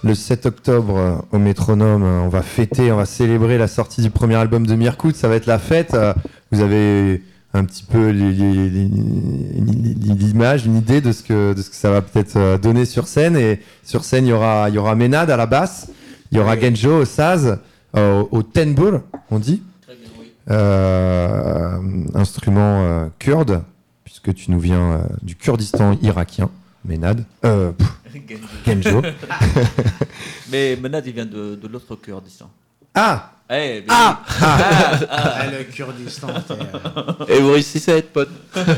Le 7 octobre, au Métronome, on va célébrer la sortie du premier album de Mirkout. Ça va être la fête. Vous avez un petit peu l'image, une idée de ce que ça va peut-être donner sur scène. Et sur scène, il y aura Ménade à la basse, il y aura Genjo au saz, au tenbur, on dit. Très bien, oui. Instrument kurde, puisque tu nous viens du Kurdistan irakien, Ménade. Genjo. Mais Menad, il vient de l'autre Kurdistan. Ah Eh, Le Kurdistan. Et vous réussissez à être potes.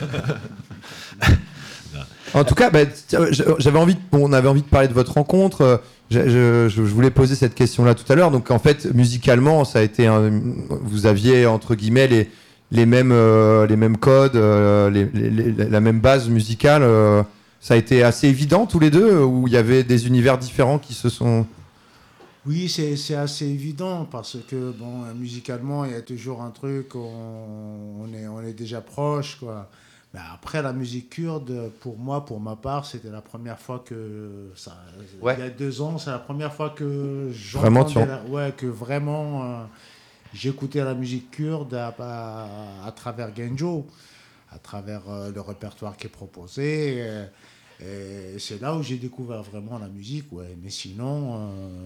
En tout cas, on avait envie de parler de votre rencontre. Je voulais poser cette question-là tout à l'heure. Donc, en fait, musicalement, ça a été vous aviez entre guillemets les mêmes codes, la même base musicale. Ça a été assez évident tous les deux, où il y avait des univers différents qui se sont. Oui, c'est assez évident parce que musicalement, il y a toujours un truc, on est déjà proche, quoi. Mais après, la musique kurde, pour ma part, c'était la première fois que Ouais. il y a 2 ans, c'est la première fois que Vraiment, que vraiment j'écoutais la musique kurde à travers Genjo, à travers le répertoire qui est proposé. Et c'est là où j'ai découvert vraiment la musique, ouais. Mais sinon,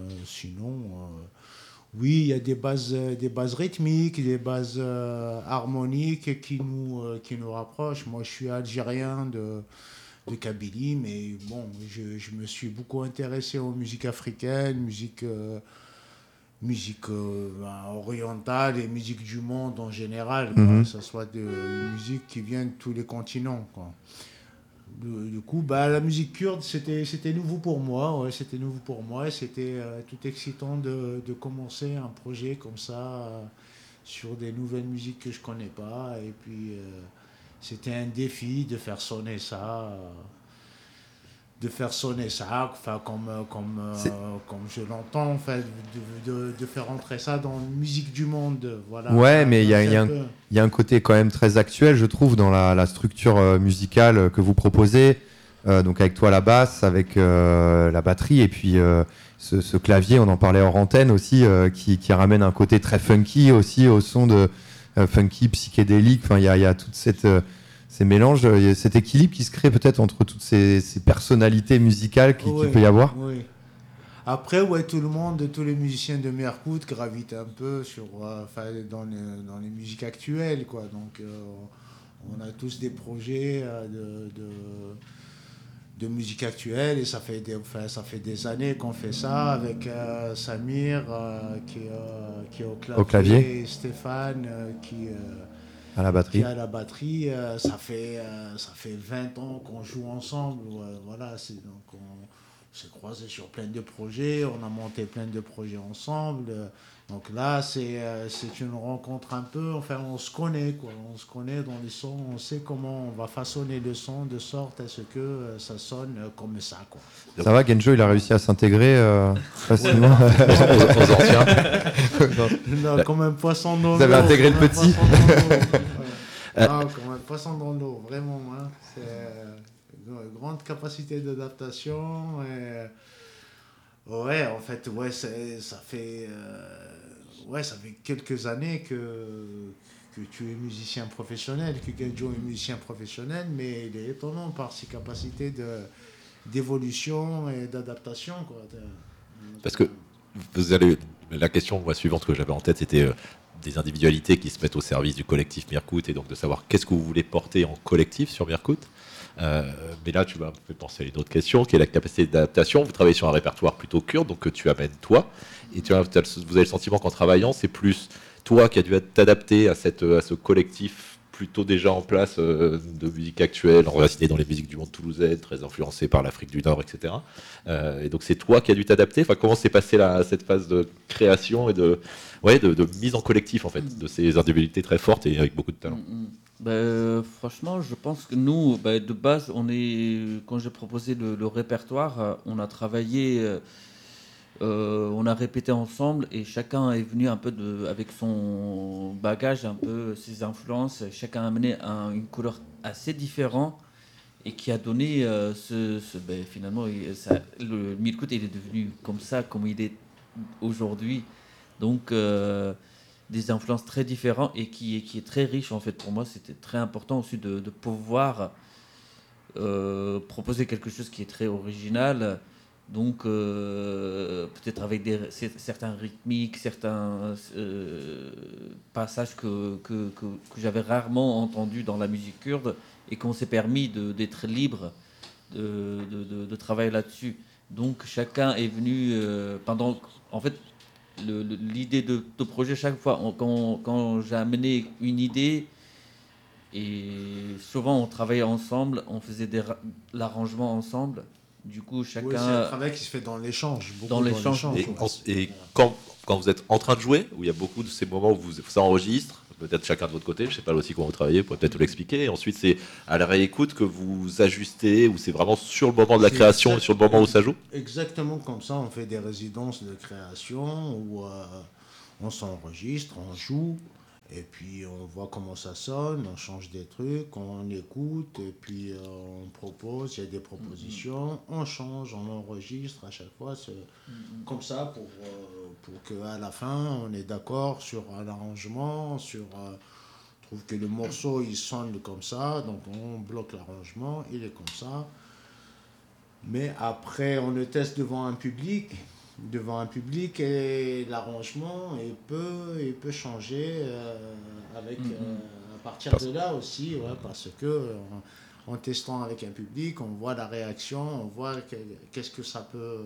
oui, il y a des bases rythmiques, des bases harmoniques qui nous rapprochent. Moi, je suis algérien de Kabylie, mais bon, je me suis beaucoup intéressé aux musiques africaines, musique orientale et musique du monde en général, quoi. Que ce soit des musiques qui viennent de tous les continents, quoi. Du coup, la musique kurde, c'était nouveau pour moi. Ouais, c'était nouveau pour moi. C'était tout excitant de commencer un projet comme ça sur des nouvelles musiques que je connais pas. Et puis, c'était un défi de faire sonner ça. Enfin, comme je l'entends, en fait, de faire entrer ça dans la musique du monde. Voilà. Ouais, mais il y a un côté quand même très actuel, je trouve, dans la structure musicale que vous proposez. Donc avec toi la basse, avec la batterie, et puis ce clavier, on en parlait hors antenne aussi, qui ramène un côté très funky aussi au son de funky, psychédélique. Enfin, il y a toute ces mélanges, il y a cet équilibre qui se crée peut-être entre toutes ces personnalités musicales qu'il peut y avoir. Oui. Après, ouais, tous les musiciens de Mirkout gravitent un peu dans les musiques actuelles, quoi. Donc, on a tous des projets de musique actuelle, et ça fait des années qu'on fait ça avec Samir qui est au clavier. Et Stéphane À la batterie. qui est à la batterie. Ça fait 20 ans qu'on joue ensemble. Voilà, donc on s'est croisés sur plein de projets, on a monté plein de projets ensemble. Donc là, c'est une rencontre un peu, enfin, on se connaît, quoi. On se connaît dans les sons, on sait comment on va façonner le son de sorte à ce que ça sonne comme ça, quoi. Ça va, Genjo, il a réussi à s'intégrer facilement aux anciens. Non, comme un poisson dans l'eau. Vous avez intégré le petit. Non, comme un poisson dans l'eau, vraiment. Hein. C'est une grande capacité d'adaptation. Ouais, en fait, ouais, ça fait quelques années que tu es musicien professionnel, que Genjo est musicien professionnel, mais il est étonnant par ses capacités d'évolution et d'adaptation, quoi. Parce que la question suivante que j'avais en tête, c'était des individualités qui se mettent au service du collectif Mirkout, et donc de savoir qu'est-ce que vous voulez porter en collectif sur Mirkout. Mais là, tu vas un peu penser à une autre question, qui est la capacité d'adaptation. Vous travaillez sur un répertoire plutôt kurde, donc que tu amènes toi. Et vous avez le sentiment qu'en travaillant, c'est plus toi qui as dû t'adapter à ce collectif plutôt déjà en place de musique actuelle, enraciné dans les musiques du monde toulousain, très influencé par l'Afrique du Nord, etc. Et donc c'est toi qui as dû t'adapter. Enfin, comment s'est passée cette phase de création et de mise en collectif, en fait, de ces individualités très fortes et avec beaucoup de talent? Franchement, je pense que nous, de base, quand j'ai proposé le répertoire, on a travaillé, on a répété ensemble, et chacun est venu un peu avec son bagage, un peu ses influences. Chacun a amené une couleur assez différente, et qui a donné finalement, le Milkout il est devenu comme ça, comme il est aujourd'hui. Donc, des influences très différentes et qui est très riche en fait. Pour moi, c'était très important aussi de pouvoir proposer quelque chose qui est très original. Donc, peut-être avec certains rythmiques, certains passages que j'avais rarement entendus dans la musique kurde et qu'on s'est permis d'être libre de travailler là-dessus. Donc, chacun est venu en fait, l'idée de projet, chaque fois, quand j'ai amené une idée, et souvent on travaillait ensemble, on faisait l'arrangement ensemble. Du coup, chacun. Oui, c'est un travail qui se fait dans l'échange. Dans l'échange. Et quand vous êtes en train de jouer, où il y a beaucoup de ces moments où ça enregistre, peut-être chacun de votre côté, je ne sais pas aussi comment vous travaillez, vous pouvez peut-être vous l'expliquer. Et ensuite, c'est à la réécoute que vous ajustez, ou c'est vraiment sur le moment de la création, sur le moment où ça joue? Exactement comme ça, on fait des résidences de création où on s'enregistre, on joue. Et puis on voit comment ça sonne, on change des trucs, on écoute, et puis on propose, il y a des propositions, on change, on enregistre à chaque fois. C'est comme ça pour qu'à la fin on est d'accord sur un arrangement, on trouve que le morceau il sonne comme ça, donc on bloque l'arrangement, il est comme ça. Mais après on le teste devant un public. Et l'arrangement il peut changer à partir de là aussi, ouais, parce que en testant avec un public on voit la réaction, on voit qu'est-ce que ça peut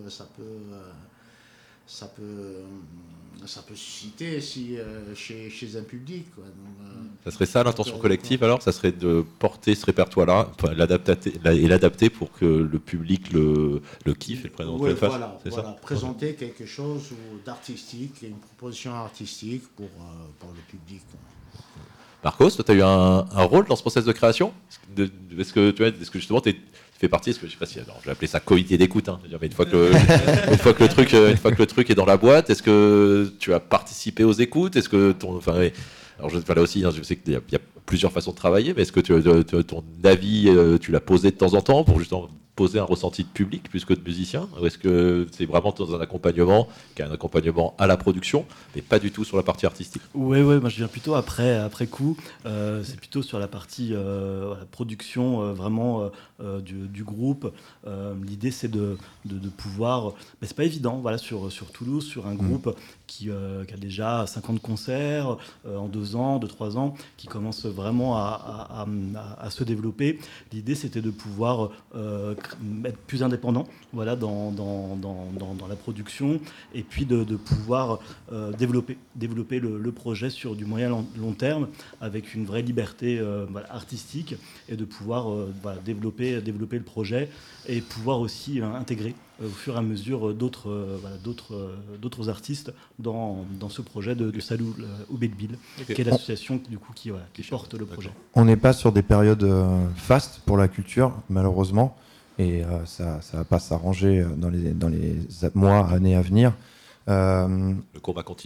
susciter chez un public, quoi. Donc, ça serait ça l'intention collective alors? Ça serait de porter ce répertoire-là, et l'adapter pour que le public le kiffe et le présente. Oui, voilà, présenter quelque chose d'artistique, une proposition artistique pour le public. Marcos, toi, tu as eu un rôle dans ce process de création? Est-ce que justement tu fais partie, je sais pas si, alors, je vais appeler ça comité d'écoute, hein, mais une fois que le truc est dans la boîte, est-ce que tu as participé aux écoutes? Est-ce que alors là aussi, hein, je sais qu'il y a plusieurs façons de travailler, mais est-ce que ton avis, tu l'as posé de temps en temps pour justement poser un ressenti de public plus que de musicien? Ou est-ce que c'est vraiment dans un accompagnement, qui est un accompagnement à la production, mais pas du tout sur la partie artistique? Oui, moi je viens plutôt après coup. C'est plutôt sur la partie production vraiment du groupe. L'idée c'est de pouvoir. Mais c'est pas évident, voilà, sur Toulouse, sur un groupe qui a déjà 50 concerts en 2 ans, 3 ans, qui commence vraiment à se développer. L'idée c'était de pouvoir être plus indépendant, voilà, dans la production, et puis de pouvoir développer le projet sur du moyen long terme avec une vraie liberté artistique, et de pouvoir développer le projet et pouvoir aussi intégrer au fur et à mesure d'autres artistes dans ce projet de Salou Oubedbil, qui est l'association du coup qui porte le projet. On n'est pas sur des périodes fastes pour la culture, malheureusement, et ça va pas s'arranger dans les mois, années à venir. Le combat continue.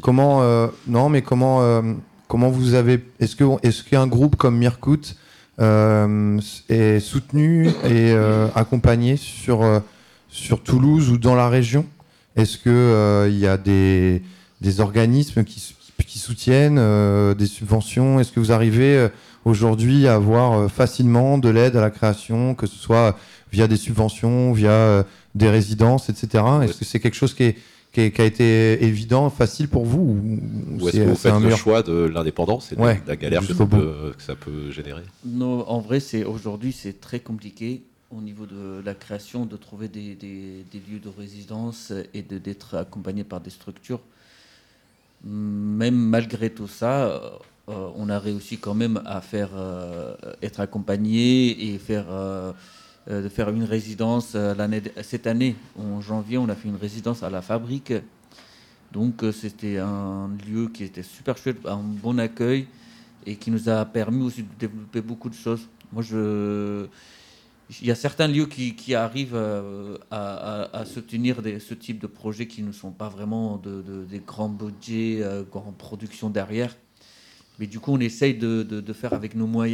Comment vous avez... Est-ce qu'un groupe comme Mirkout est soutenu et accompagné sur Toulouse ou dans la région? Est-ce qu'il y a des organismes qui soutiennent, des subventions? Est-ce que vous arrivez aujourd'hui à avoir facilement de l'aide à la création, que ce soit via des subventions, via des résidences, etc. Est-ce que c'est quelque chose qui a été évident, facile pour vous, ou est-ce que vous faites le choix de l'indépendance et de la galère que ça peut générer? Non, en vrai, aujourd'hui, c'est très compliqué au niveau de la création de trouver des lieux de résidence et d'être accompagné par des structures. Même malgré tout ça, on a réussi quand même à être accompagné et de faire une résidence cette année. En janvier, on a fait une résidence à la Fabrique. Donc c'était un lieu qui était super chouette, un bon accueil et qui nous a permis aussi de développer beaucoup de choses. Moi, il y a certains lieux qui arrivent à soutenir ce type de projets qui ne sont pas vraiment des grands budgets, grandes productions derrière. Mais du coup, on essaye de faire avec nos moyens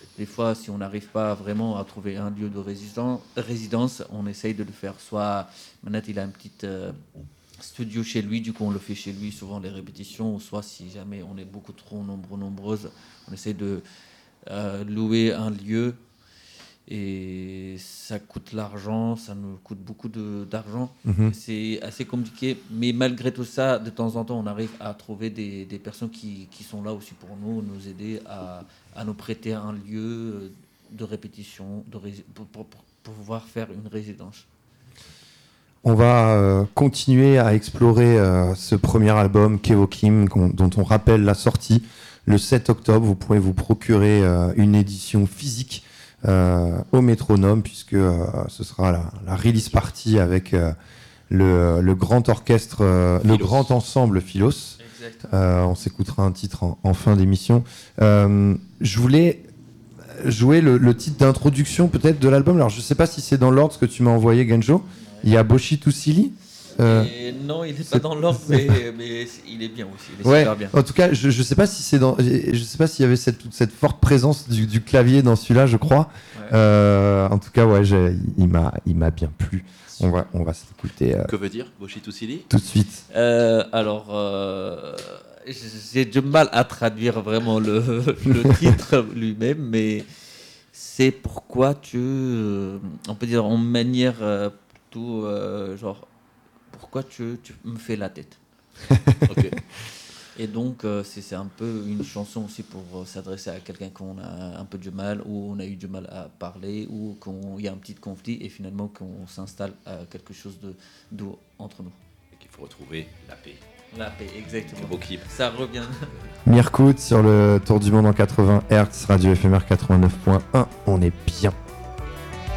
des fois, si on n'arrive pas vraiment à trouver un lieu de résidence, on essaye de le faire. Soit Manat, il a un petit studio chez lui, du coup on le fait chez lui, souvent les répétitions, ou soit si jamais on est beaucoup trop nombreuses, on essaye de louer un lieu. Et ça coûte l'argent, ça nous coûte beaucoup d'argent. C'est assez compliqué, mais malgré tout ça, de temps en temps, on arrive à trouver des personnes qui sont là aussi pour nous aider à nous prêter un lieu de répétition pour pouvoir faire une résidence. On va continuer à explorer ce premier album, Keokim, dont on rappelle la sortie le 7 octobre. Vous pourrez vous procurer une édition physique au Métronome, puisque ce sera la release party avec le grand orchestre, le grand ensemble Philos. On s'écoutera un titre en fin d'émission. Je voulais jouer le titre d'introduction peut-être de l'album. Alors je sais pas si c'est dans l'ordre ce que tu m'as envoyé, Genjo. Il y a Boshi Tusili. Non, il n'est pas dans l'ordre, mais il est bien aussi. Il est super bien. En tout cas, je sais pas si c'est je sais pas s'il y avait cette forte présence du clavier dans celui-là, je crois. Ouais. En tout cas, il m'a bien plu. On va s'écouter. Que veut dire Boshi Tusili ? Tout de suite. J'ai du mal à traduire vraiment le titre lui-même, mais c'est pourquoi on peut dire en manière plutôt genre. Pourquoi tu me fais la tête. Okay. Et donc, c'est un peu une chanson aussi pour s'adresser à quelqu'un qu'on a un peu du mal, ou on a eu du mal à parler, ou qu'il y a un petit conflit, et finalement qu'on s'installe à quelque chose de doux entre nous. Et qu'il faut retrouver la paix. La paix, exactement. Beau clip. Ça revient. Mirkout sur le Tour du Monde en 80 Hz, Radio FMR 89.1. On est bien.